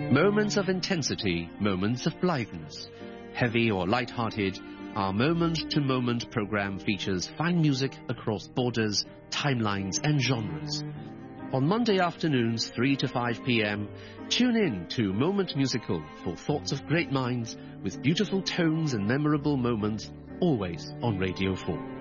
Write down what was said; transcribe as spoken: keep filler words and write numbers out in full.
Moments of intensity, moments of blitheness. Heavy or light-hearted, our moment-to-moment program features fine music across borders, timelines and genres. On Monday afternoons, three to five p m, tune in to Moment Musical for thoughts of great minds with beautiful tones and memorable moments, always on Radio four.